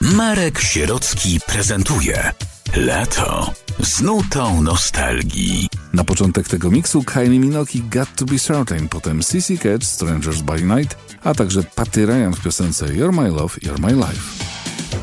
Marek Sierocki prezentuje Lato z nutą nostalgii. Na początek tego miksu Kylie Minogue Got to be Certain, potem CC Catch Strangers by Night, a także Patty Ryan w piosence You're My Love, You're My Life.